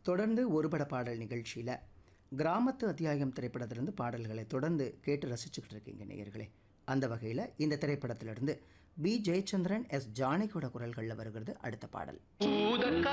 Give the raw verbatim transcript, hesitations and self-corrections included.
தொடர்ந்து ஒருபட பாடல் நிகழ்ச்சியில் கிராமத்து அத்தியாயம் திரைப்படத்திலிருந்து பாடல்களை தொடர்ந்து கேட்டு ரசிச்சுக்கிட்டு இருக்கீங்க நேயர்களே. அந்த வகையில் இந்த திரைப்படத்திலிருந்து பி ஜெயச்சந்திரன், எஸ் ஜானகியோட குரல்களில் வருகிறது அடுத்த பாடல்.